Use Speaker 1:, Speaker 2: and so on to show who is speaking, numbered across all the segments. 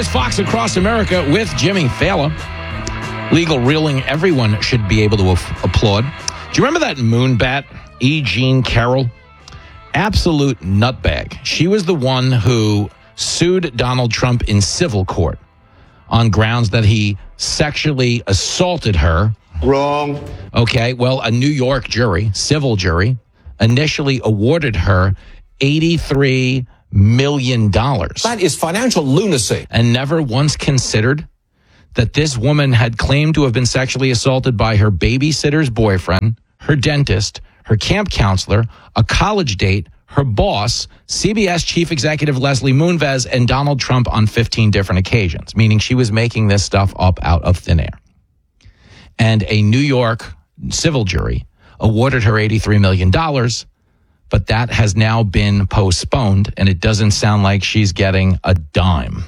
Speaker 1: is Fox Across America with Jimmy Fallon. Legal ruling everyone should be able to applaud. Do you remember that moonbat, E. Jean Carroll? Absolute nutbag. She was the one who sued Donald Trump in civil court on grounds that he sexually assaulted her.
Speaker 2: Wrong.
Speaker 1: Okay, well, a New York jury, civil jury, initially awarded her $83 million.
Speaker 3: That is financial lunacy.
Speaker 1: And never once considered that this woman had claimed to have been sexually assaulted by her babysitter's boyfriend, her dentist, her camp counselor, a college date, her boss, CBS chief executive Leslie Moonves, and Donald Trump on 15 different occasions, meaning she was making this stuff up out of thin air. And a New York civil jury awarded her $83 million, but that has now been postponed, and it doesn't sound like she's getting a dime.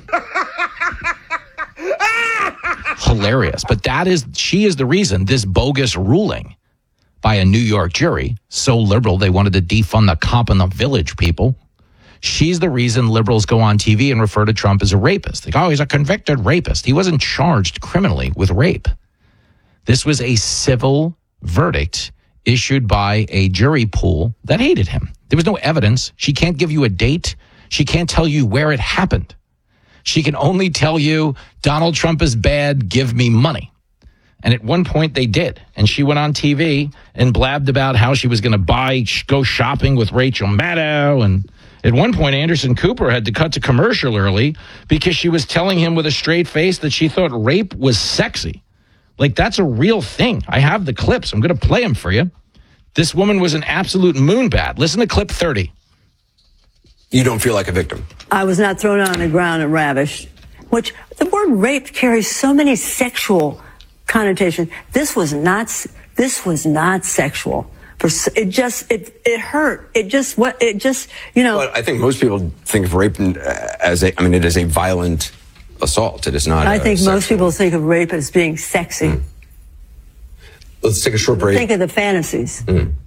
Speaker 1: Hilarious. But she is the reason this bogus ruling by a New York jury, so liberal they wanted to defund the cop in the village people. She's the reason liberals go on TV and refer to Trump as a rapist. They go, oh, he's a convicted rapist. He wasn't charged criminally with rape. This was a civil verdict issued by a jury pool that hated him. There was no evidence. She can't give you a date. She can't tell you where it happened. She can only tell you, Donald Trump is bad, give me money. And at one point they did. And she went on TV and blabbed about how she was going to go shopping with Rachel Maddow. And at one point, Anderson Cooper had to cut to commercial early because she was telling him with a straight face that she thought rape was sexy. Like, that's a real thing. I have the clips. I'm going to play them for you. This woman was an absolute moonbat. Listen to clip 30.
Speaker 3: You don't feel like a victim.
Speaker 4: I was not thrown on the ground and ravished, which the word rape carries so many sexual connotations. This was not sexual. It hurt. It just,
Speaker 3: Well, I think most people think of rape it is a violent assault. It is not.
Speaker 4: I think most people think of rape as being sexy.
Speaker 3: Let's take a short break.
Speaker 4: Think of the fantasies.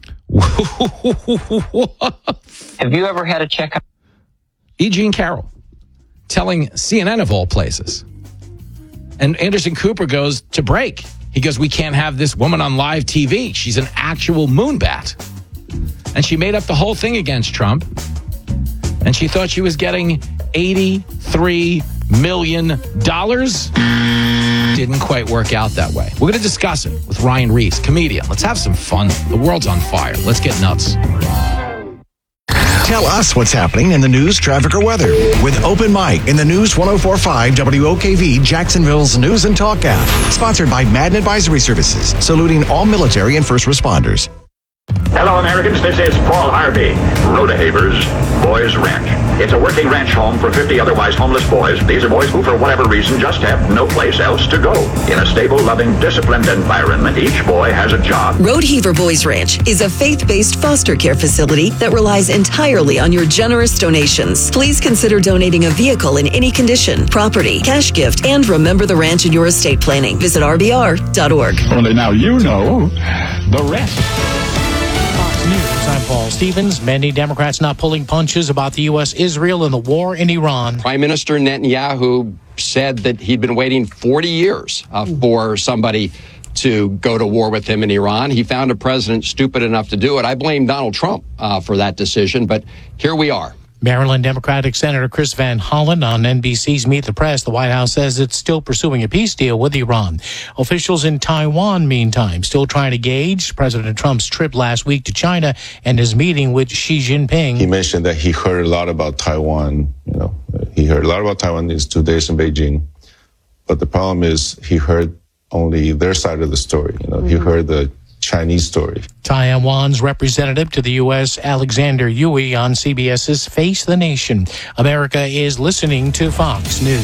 Speaker 5: Have you ever had a checkup?
Speaker 1: E. Jean Carroll telling CNN of all places. And Anderson Cooper goes to break. He goes, we can't have this woman on live TV. She's an actual moonbat. And she made up the whole thing against Trump. And she thought she was getting $83 million. Didn't quite work out that way. We're going to discuss it with Ryan Reese, comedian. Let's have some fun. The world's on fire. Let's get nuts.
Speaker 6: Tell us what's happening in the news, traffic, or weather with Open Mic in the News 104.5 WOKV Jacksonville's News and Talk app. Sponsored by Madden Advisory Services, saluting all military and first responders.
Speaker 7: Hello, Americans. This is Paul Harvey. Rodehavers Boys Ranch. It's a working ranch home for 50 otherwise homeless boys. These are boys who, for whatever reason, just have no place else to go. In a stable, loving, disciplined environment, each boy has a job.
Speaker 8: Rodeheaver Boys Ranch is a faith-based foster care facility that relies entirely on your generous donations. Please consider donating a vehicle in any condition, property, cash gift, and remember the ranch in your estate planning. Visit rbr.org.
Speaker 7: Only now you know the rest.
Speaker 9: News. I'm Paul Stevens. Many Democrats not pulling punches about the U.S., Israel, and the war in Iran.
Speaker 10: Prime Minister Netanyahu said that he'd been waiting 40 years for somebody to go to war with him in Iran. He found a president stupid enough to do it. I blame Donald Trump for that decision, but here we are.
Speaker 9: Maryland Democratic Senator Chris Van Hollen on NBC's Meet the Press. The White House says it's still pursuing a peace deal with Iran. Officials in Taiwan, meantime, still trying to gauge President Trump's trip last week to China and his meeting with Xi Jinping.
Speaker 11: He mentioned that he heard a lot about Taiwan. He heard a lot about Taiwan these 2 days in Beijing. But the problem is he heard only their side of the story. He heard the Chinese story.
Speaker 9: Taiwan's representative to the U.S., Alexander Yui, on CBS's Face the Nation. America is listening to Fox News.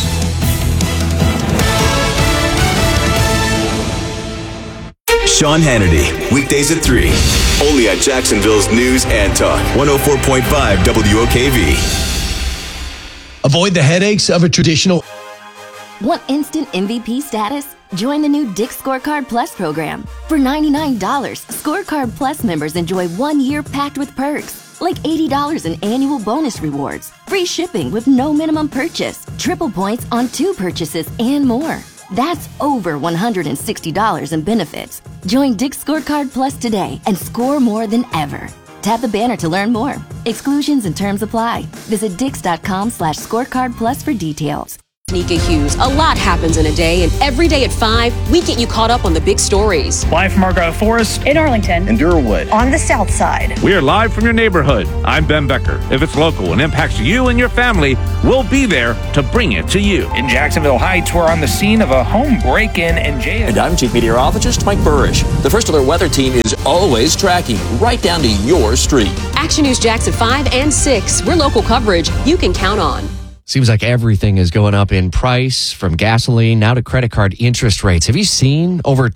Speaker 12: Sean Hannity, weekdays at 3, only at Jacksonville's News and Talk, 104.5 WOKV.
Speaker 13: Avoid the headaches of a traditional...
Speaker 14: Want instant MVP status? Join the new Dick's Scorecard Plus program. For $99, Scorecard Plus members enjoy 1 year packed with perks, like $80 in annual bonus rewards, free shipping with no minimum purchase, triple points on 2 purchases, and more. That's over $160 in benefits. Join Dick's Scorecard Plus today and score more than ever. Tap the banner to learn more. Exclusions and terms apply. Visit dix.com/scorecard plus for details.
Speaker 2: Nika Hughes. A lot happens in a day, and every day at 5, we get you caught up on the big stories.
Speaker 15: Live from Argyle Forest,
Speaker 16: in Arlington,
Speaker 15: in Durwood,
Speaker 16: on the South Side.
Speaker 17: We are live from your neighborhood. I'm Ben Becker. If it's local and impacts you and your family, we'll be there to bring it to you.
Speaker 15: In Jacksonville Heights, we're on the scene of a home break-in and jail.
Speaker 18: And I'm Chief Meteorologist Mike Burrish. The First Alert Weather Team is always tracking right down to your street.
Speaker 2: Action News Jackson 5 and 6. We're local coverage you can count on.
Speaker 19: Seems like everything is going up in price, from gasoline now to credit card interest rates. Have you seen over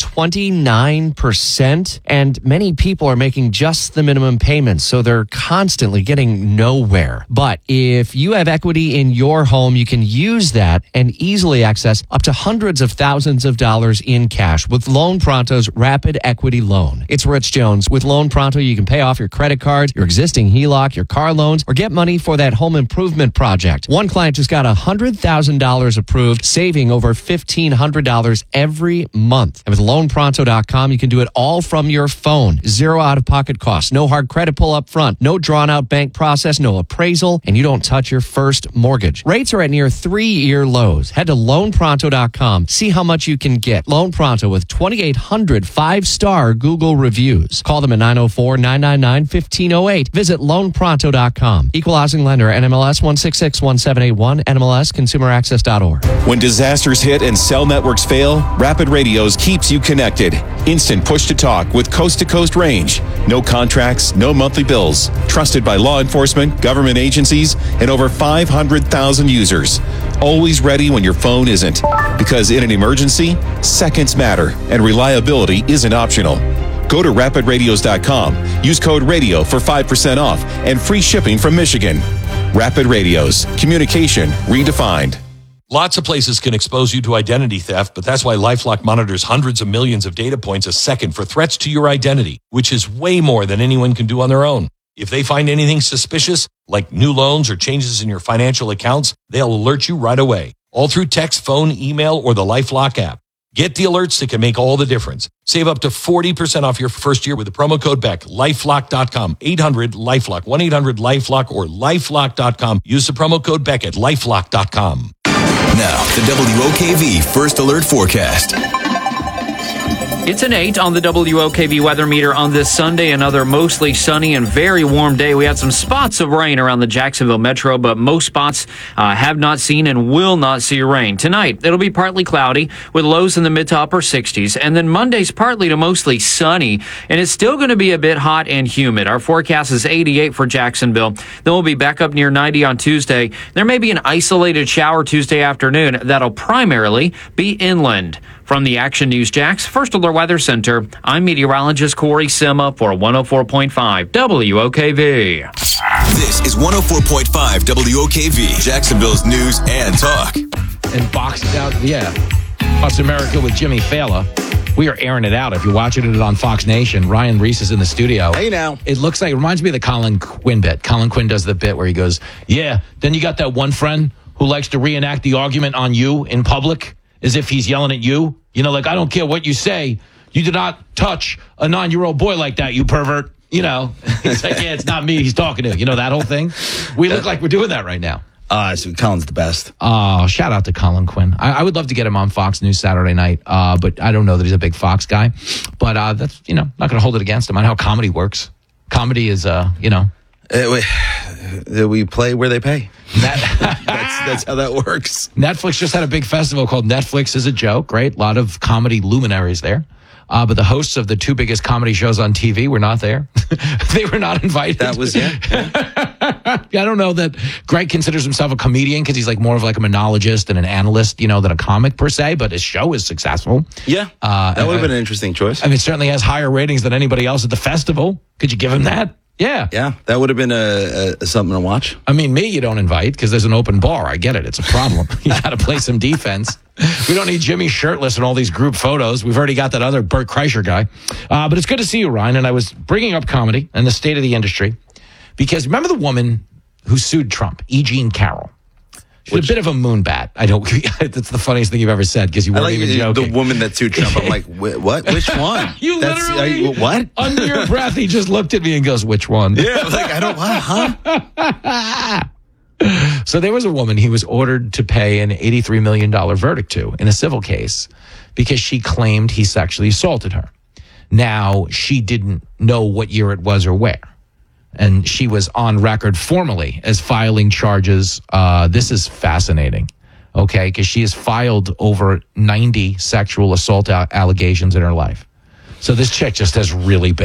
Speaker 19: 29%? And many people are making just the minimum payments, so they're constantly getting nowhere. But if you have equity in your home, you can use that and easily access up to hundreds of thousands of dollars in cash with Loan Pronto's Rapid Equity Loan. It's Rich Jones. With Loan Pronto, you can pay off your credit cards, your existing HELOC, your car loans, or get money for that home improvement project. One client just got $100,000 approved, saving over $1,500 every month. And with LoanPronto.com, you can do it all from your phone. Zero out-of-pocket costs, no hard credit pull up front, no drawn-out bank process, no appraisal, and you don't touch your first mortgage. Rates are at near 3-year lows. Head to LoanPronto.com. See how much you can get. Loan Pronto with 2,800 5-star Google reviews. Call them at 904-999-1508. Visit LoanPronto.com. Equal housing lender, NMLS 1661781, NMLSconsumeraccess.org.
Speaker 12: When disasters hit and cell networks fail, Rapid Radios keeps you connected. Instant push-to-talk with coast-to-coast range. No contracts, no monthly bills. Trusted by law enforcement, government agencies, and over 500,000 users. Always ready when your phone isn't. Because in an emergency, seconds matter, and reliability isn't optional. Go to rapidradios.com. Use code RADIO for 5% off and free shipping from Michigan. Rapid Radios. Communication redefined.
Speaker 20: Lots of places can expose you to identity theft, but that's why LifeLock monitors hundreds of millions of data points a second for threats to your identity, which is way more than anyone can do on their own. If they find anything suspicious, like new loans or changes in your financial accounts, they'll alert you right away, all through text, phone, email, or the LifeLock app. Get the alerts that can make all the difference. Save up to 40% off your first year with the promo code BECK. LifeLock.com. 800-LifeLock. 1-800-LifeLock or LifeLock.com. Use the promo code BECK at LifeLock.com.
Speaker 12: Now, the WOKV First Alert Forecast.
Speaker 21: It's an 8 on the WOKV weather meter on this Sunday. Another mostly sunny and very warm day. We had some spots of rain around the Jacksonville metro, but most spots have not seen and will not see rain. Tonight, it'll be partly cloudy with lows in the mid to upper 60s. And then Monday's partly to mostly sunny, and it's still going to be a bit hot and humid. Our forecast is 88 for Jacksonville. Then we'll be back up near 90 on Tuesday. There may be an isolated shower Tuesday afternoon that'll primarily be inland. From the Action News Jax First Alert Weather Center, I'm meteorologist Corey Sima for 104.5 WOKV.
Speaker 12: This is 104.5 WOKV, Jacksonville's news and talk.
Speaker 1: And boxes out, Fox America with Jimmy Fallon. We are airing it out. If you're watching it on Fox Nation, Ryan Reese is in the studio.
Speaker 3: Hey now.
Speaker 1: It looks like, it reminds me of the Colin Quinn bit. Colin Quinn does the bit where he goes, yeah, then you got that one friend who likes to reenact the argument on you in public as if he's yelling at you. You know, like, I don't care what you say. You do not touch a 9-year-old boy like that, you pervert. You know, it's like, yeah, it's not me he's talking to. You know, that whole thing. We look like we're doing that right now.
Speaker 3: So Colin's the best.
Speaker 1: Oh, shout out to Colin Quinn. I would love to get him on Fox News Saturday night, but I don't know that he's a big Fox guy. But that's, not going to hold it against him. I know how comedy works. Comedy is,
Speaker 3: we play where they pay. That's how that works.
Speaker 1: Netflix just had a big festival called Netflix is a Joke, right? A lot of comedy luminaries there. But the hosts of the 2 biggest comedy shows on TV were not there. They were not invited.
Speaker 3: That was
Speaker 1: I don't know that Greg considers himself a comedian because he's like more of like a monologist and an analyst, than a comic per se, but his show is successful.
Speaker 3: Yeah. That would have been an interesting choice.
Speaker 1: I mean, it certainly has higher ratings than anybody else at the festival. Could you give him that? Yeah.
Speaker 3: Yeah, that would have been something to watch.
Speaker 1: I mean, me, you don't invite because there's an open bar. I get it. It's a problem. You got to play some defense. We don't need Jimmy shirtless in all these group photos. We've already got that other Bert Kreischer guy. But it's good to see you, Ryan. And I was bringing up comedy and the state of the industry because remember the woman who sued Trump, E. Jean Carroll? a bit of a moonbat. I don't. That's the funniest thing you've ever said because you weren't even joking.
Speaker 16: The woman that sued Trump. I'm like, what? Which one?
Speaker 1: You literally
Speaker 16: what?
Speaker 1: Under your breath, he just looked at me and goes, "Which one?"
Speaker 16: Yeah, like I don't. Huh?
Speaker 1: So there was a woman he was ordered to pay an $83 million verdict to in a civil case because she claimed he sexually assaulted her. Now, she didn't know what year it was or where. And she was on record formally as filing charges. This is fascinating, okay? Because she has filed over 90 sexual assault allegations in her life. So this chick just has really bad